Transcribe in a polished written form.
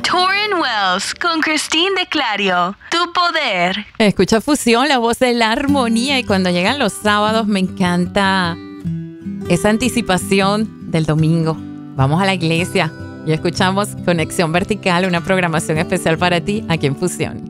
Torrin Wells con Christine de Clario. Tu poder. Escucha Fusión, la voz de la armonía. Y cuando llegan los sábados me encanta esa anticipación del domingo. Vamos a la iglesia y escuchamos Conexión Vertical, una programación especial para ti aquí en Fusión.